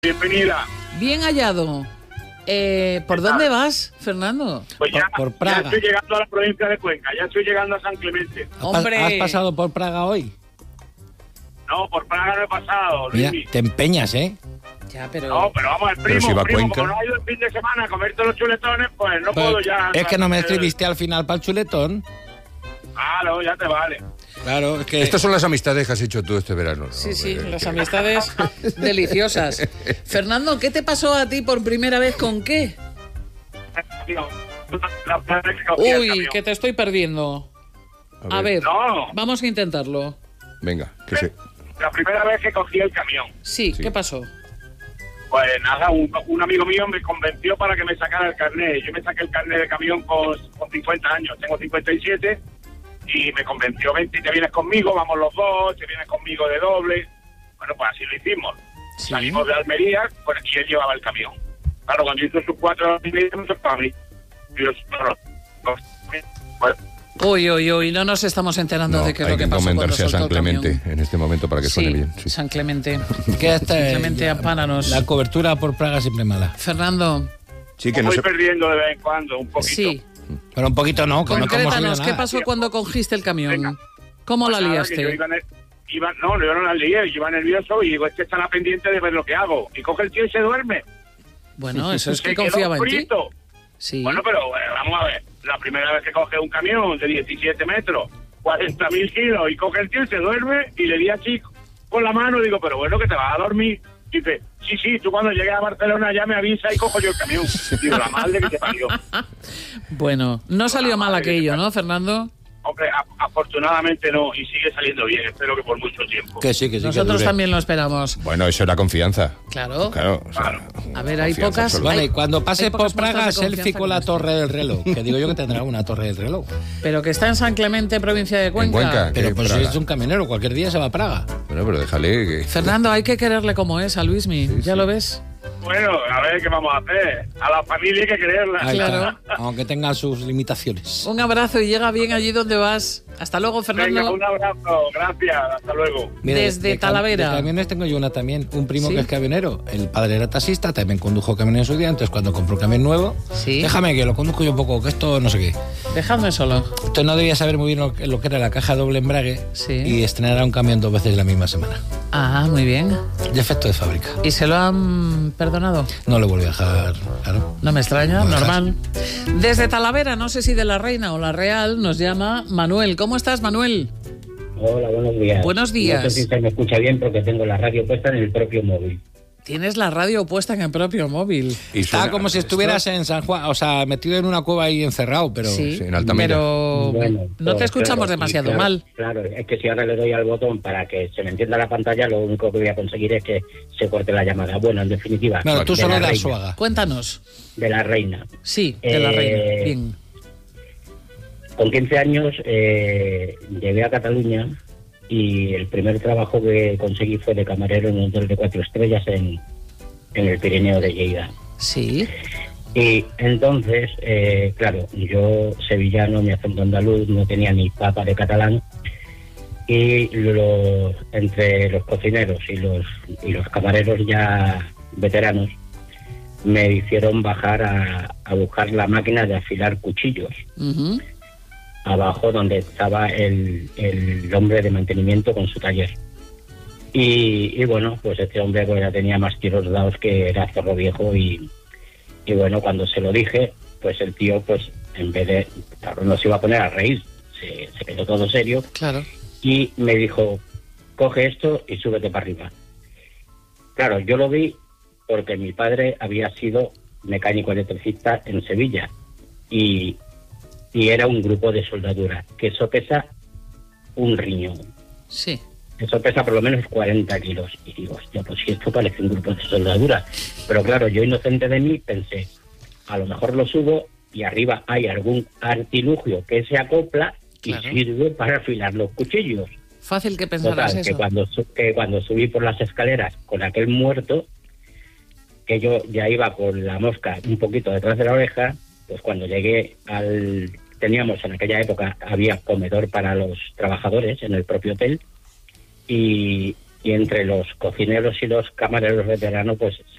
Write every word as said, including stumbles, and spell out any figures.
Bienvenida. Bien hallado. Eh, ¿Por dónde vas, Fernando? Pues ya, por, por Praga. ya estoy llegando a la provincia de Cuenca, ya estoy llegando a San Clemente. Hombre. ¿Has pasado por Praga hoy? No, por Praga no he pasado, Mira, Luis. te empeñas, ¿eh? Ya, pero... No, pero vamos, el Pero primo, si va a primo, Cuenca. como no ha ido el fin de semana a comerte los chuletones, pues no Pues, puedo ya... es que no me eh, escribiste al final para el chuletón. Ah, no, ya te vale. Claro, es que... Estas son las amistades que has hecho tú este verano, ¿no? Sí, sí, Eh, las amistades deliciosas. Fernando, ¿qué te pasó a ti por primera vez con qué? La primera vez que cogí el Uy, camión. que te estoy perdiendo. A ver, No, vamos a intentarlo. Venga, que se... la primera vez que cogí el camión. Sí, Sí. ¿qué pasó? Pues nada, un, un amigo mío me convenció para que me sacara el carnet. Yo me saqué el carnet de camión con, con cincuenta años, tengo cincuenta y siete, y me convenció, vente, te vienes conmigo, vamos los dos, te vienes conmigo de doble. Bueno, pues así lo hicimos. Sí. Salimos de Almería, pues, y él llevaba el camión. Claro, cuando hizo sus cuatro horas y media, me tocaba a mí. Y yo, claro, pues, Uy, uy, uy, no nos estamos enterando No, de qué es hay lo que que pasó cuando encomendarse a soltó San el Clemente camión. en este momento para que suene Sí, bien. Sí. San Clemente. que esta, San Clemente, ya- apánanos. La cobertura por Praga siempre mala. Fernando, Sí, que me no voy se... perdiendo de vez en cuando, un poquito. sí, Pero un poquito no, que no hemos oído concrétanos, ¿qué nada. pasó cuando cogiste el camión? Venga. ¿Cómo Pues la nada, que yo liaste? iba, ne- iba- no, yo no la lié, yo iba nervioso y digo, este está la pendiente de ver lo que hago. Y coge el tío y se duerme. Bueno, eso es Se que quedó confiaba en ti. frito. Sí. Bueno, pero eh, vamos a ver, la primera vez que coge un camión de diecisiete metros, cuarenta mil kilos, y coge el tío y se duerme, y le di así con la mano, digo, pero bueno, que te vas a dormir. Y dice, sí, sí, tú cuando llegues a Barcelona ya me avisa y cojo yo el camión. Digo, la madre que te parió. Bueno, no salió mal aquello, ¿no, Fernando? Hombre, a- afortunadamente no, y sigue saliendo bien, espero que por mucho tiempo. Que sí, que sí. que Nosotros dure. también lo esperamos. Bueno, eso era confianza. Claro. Claro, o sea, Claro. A ver, hay confianza pocas- absoluta. Bueno, Hay- y cuando hay pase por pocas Praga, muestras de selfie confianza con la en esto. torre del reloj. Que digo yo que tendrá una torre del reloj. Pero que está en San Clemente, provincia de Cuenca. Cuenca. Pero ¿Qué pues Praga? es un camionero, cualquier día se va a Praga. Bueno, pero déjale que... Fernando, hay que quererle como es a Luismi. Sí, ¿Ya sí. lo ves? Bueno, a ver qué vamos a hacer. A la familia hay que creerla. Ahí Claro. está, aunque tenga sus limitaciones. Un abrazo y llega bien allí donde vas. Hasta luego, Venga, Fernando. un abrazo, gracias, hasta luego. Desde de cam- Talavera. De camiones tengo yo una también, un primo ¿Sí? que es camionero. El padre era taxista, también condujo camión en su día, entonces cuando compró un camión nuevo, Sí. déjame que lo conduzco yo un poco, que esto no sé qué. Dejadme solo. Usted no debía saber muy bien lo, que- lo que era la caja doble embrague Sí. y estrenar un camión dos veces la misma semana. Ah, muy bien. Defecto de fábrica. ¿Y se lo han perdonado? No le volví a dejar, claro. No me extraña, No dejas. normal. Desde Talavera, no sé si de la Reina o la Real, nos llama Manuel. ¿Cómo estás, Manuel? Hola, buenos días. Buenos días. No sé si se me escucha bien porque tengo la radio puesta en el propio móvil. Tienes la radio puesta en el propio móvil. Y Está suena- como si estuvieras en San Juan, o sea, metido en una cueva ahí encerrado, pero... sí, sí, en Altamira. pero Bueno, no te pues, escuchamos claro, demasiado y claro, mal. Claro, es que si ahora le doy al botón para que se me encienda la pantalla, lo único que voy a conseguir es que se corte la llamada. Bueno, en definitiva, Bueno, tú de solo la de reina, Arzuaga. Cuéntanos. de la reina. Sí, de la Eh, Reina. Bien. Con quince años eh, llegué a Cataluña y el primer trabajo que conseguí fue de camarero en un hotel de cuatro estrellas en, en el Pirineo de Lleida. Sí. Y entonces, eh, claro, yo sevillano, mi acento andaluz, no tenía ni papa de catalán, y lo- entre los cocineros y los, y los camareros ya veteranos me hicieron bajar a, a buscar la máquina de afilar cuchillos, Ujú. abajo donde estaba el, el hombre de mantenimiento con su taller. Y, y bueno, pues este hombre pues, ya tenía más tiros dados que era zorro viejo y, y bueno, cuando se lo dije, pues el tío, pues en vez de, claro, no se iba a poner a reír, se, se quedó todo serio Claro. y me dijo, coge esto y súbete para arriba. Claro, yo lo vi porque mi padre había sido mecánico electricista en Sevilla y, y era un grupo de soldadura, que eso pesa un riñón. Sí. Eso pesa por lo menos cuarenta kilos. Y digo, hostia, pues si esto parece un grupo de soldadura. Pero claro, yo inocente de mí pensé, a lo mejor lo subo y arriba hay algún artilugio que se acopla y Claro. sirve para afilar los cuchillos. Fácil que pensarás Total, que eso. cuando, su- que cuando subí por las escaleras con aquel muerto, que yo ya iba con la mosca un poquito detrás de la oreja, pues cuando llegué al... Teníamos en aquella época, había comedor para los trabajadores en el propio hotel, y, y entre los cocineros y los camareros veteranos, pues